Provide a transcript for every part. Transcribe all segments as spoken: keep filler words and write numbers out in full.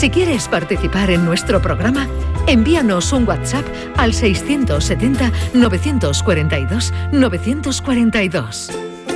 Si quieres participar en nuestro programa, envíanos un WhatsApp al seiscientos setenta, novecientos cuarenta y dos, novecientos cuarenta y dos.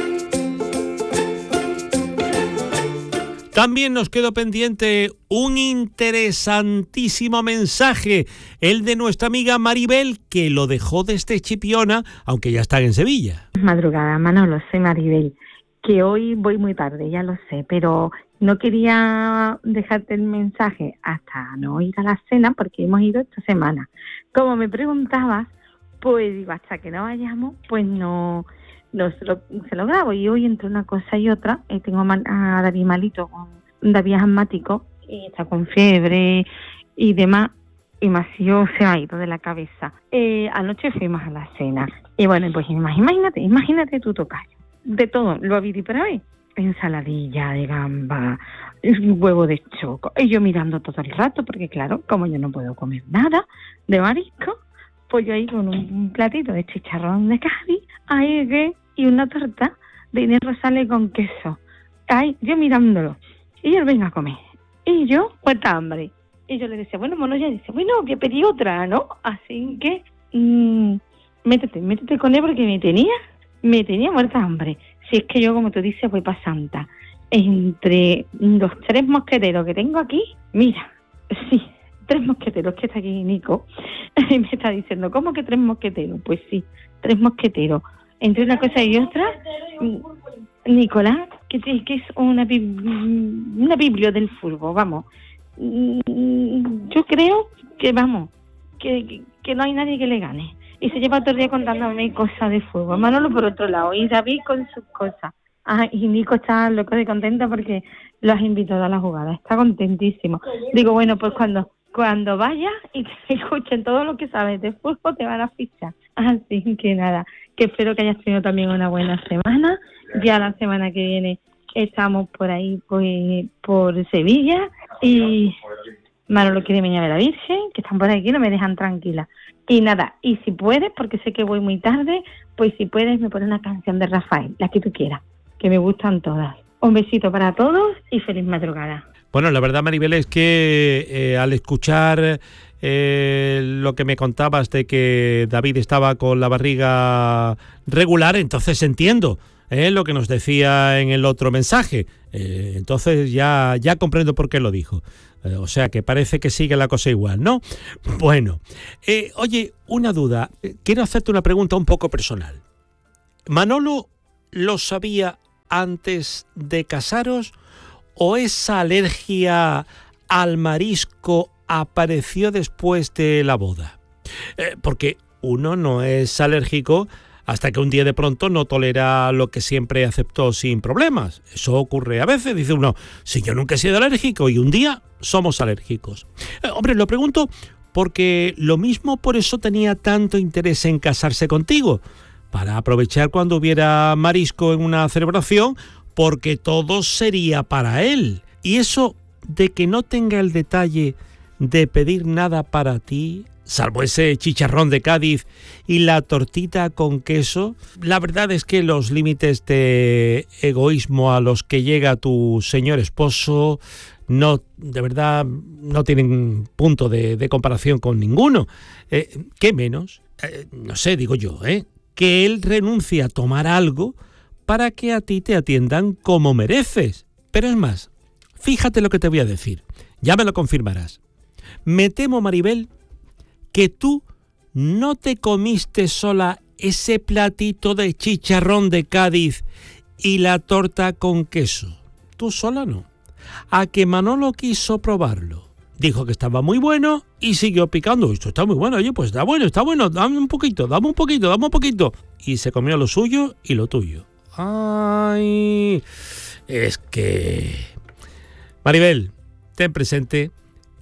También nos quedó pendiente un interesantísimo mensaje, el de nuestra amiga Maribel, que lo dejó desde Chipiona, aunque ya está en Sevilla. Madrugada, Manolo, soy Maribel, que hoy voy muy tarde, ya lo sé, pero no quería dejarte el mensaje hasta no ir a la cena, porque hemos ido esta semana. Como me preguntabas, pues digo, hasta que no vayamos, pues no... No, se, lo, se lo grabo, y hoy entre una cosa y otra eh, tengo a David malito, con David asmático, y está con fiebre y demás, y Macío se ha ido de la cabeza. Eh, anoche fuimos a la cena, y bueno, pues imagínate, imagínate tu tocayo, de todo, lo había dicho para hoy, ensaladilla de gamba, huevo de choco, y yo mirando todo el rato, porque claro, como yo no puedo comer nada de marisco, pues yo ahí con un platito de chicharrón de Cádiz, ahí que, y una torta de Inés Rosales con queso. Ahí, yo mirándolo. Y él, venga a comer. Y yo, cuánta hambre. Y yo le decía, bueno, mono, ya dice, bueno, que pedí otra, ¿no? Así que, mmm, métete, métete con él, porque me tenía, me tenía muerta hambre. Si es que yo, como tú dices, voy para Santa. Entre los tres mosqueteros que tengo aquí, mira, sí, tres mosqueteros, que está aquí Nico, y me está diciendo, ¿cómo que tres mosqueteros? Pues sí, tres mosqueteros. Entre una cosa y otra, Nicolás, que, que es una, una biblia del fútbol, vamos. Yo creo que, vamos, que, que no hay nadie que le gane. Y se lleva todo el día contándome cosas de fútbol. Manolo por otro lado, y David con sus cosas. Ah, y Nico está loco de contenta porque lo has invitado a la jugada, está contentísimo. Digo, bueno, pues cuando... Cuando vayas y que escuchen todo lo que sabes de fútbol, te van a fichar. Así que nada, que espero que hayas tenido también una buena semana. Ya la semana que viene estamos por ahí, pues, por Sevilla. Y Manolo quiere venir a ver a la Virgen, que están por aquí, no me dejan tranquila. Y nada, y si puedes, porque sé que voy muy tarde, pues si puedes me pones una canción de Rafael, la que tú quieras, que me gustan todas. Un besito para todos y feliz madrugada. Bueno, la verdad, Maribel, es que eh, al escuchar eh, lo que me contabas de que David estaba con la barriga regular, entonces entiendo eh, lo que nos decía en el otro mensaje. Eh, entonces ya, ya comprendo por qué lo dijo. Eh, o sea, que parece que sigue la cosa igual, ¿no? Bueno, eh, oye, una duda. Quiero hacerte una pregunta un poco personal. ¿Manolo lo sabía antes de casaros? ¿O esa alergia al marisco apareció después de la boda? Eh, porque uno no es alérgico hasta que un día de pronto no tolera lo que siempre aceptó sin problemas. Eso ocurre a veces. Dice uno, si yo nunca he sido alérgico, y un día somos alérgicos. Eh, hombre, lo pregunto porque lo mismo por eso tenía tanto interés en casarse contigo, para aprovechar cuando hubiera marisco en una celebración, porque todo sería para él. Y eso de que no tenga el detalle de pedir nada para ti, salvo ese chicharrón de Cádiz y la tortita con queso, la verdad es que los límites de egoísmo a los que llega tu señor esposo no, de verdad, no tienen punto de, de comparación con ninguno. Eh, ¿Qué menos? Eh, no sé, digo yo, ¿eh? Que él renuncie a tomar algo para que a ti te atiendan como mereces. Pero es más, fíjate lo que te voy a decir, ya me lo confirmarás. Me temo, Maribel, que tú no te comiste sola ese platito de chicharrón de Cádiz y la torta con queso. Tú sola no. A que Manolo quiso probarlo. Dijo que estaba muy bueno y siguió picando. Esto está muy bueno, oye, pues está bueno, está bueno, dame un poquito, dame un poquito, dame un poquito. Y se comió lo suyo y lo tuyo. Ay, es que... Maribel, ten presente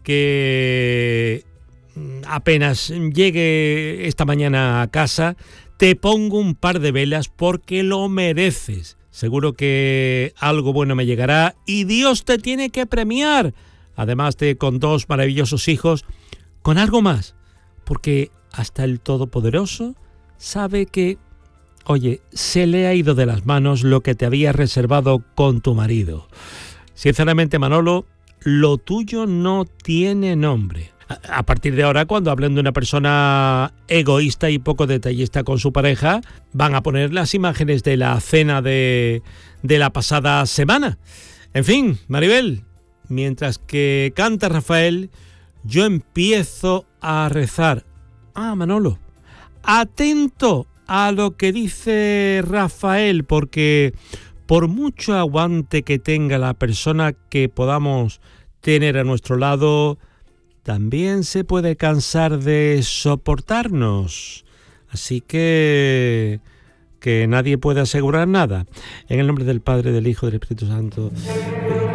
que apenas llegue esta mañana a casa, te pongo un par de velas porque lo mereces. Seguro que algo bueno me llegará y Dios te tiene que premiar, además de con dos maravillosos hijos, con algo más, porque hasta el Todopoderoso sabe que, oye, se le ha ido de las manos lo que te había reservado con tu marido. Sinceramente, Manolo, lo tuyo no tiene nombre. A partir de ahora, cuando hablen de una persona egoísta y poco detallista con su pareja, van a poner las imágenes de la cena de, de la pasada semana. En fin, Maribel, mientras que canta Rafael, yo empiezo a rezar. Ah, Manolo, atento a lo que dice Rafael, porque por mucho aguante que tenga la persona que podamos tener a nuestro lado, también se puede cansar de soportarnos. Así que que nadie puede asegurar nada. En el nombre del Padre, del Hijo y del Espíritu Santo.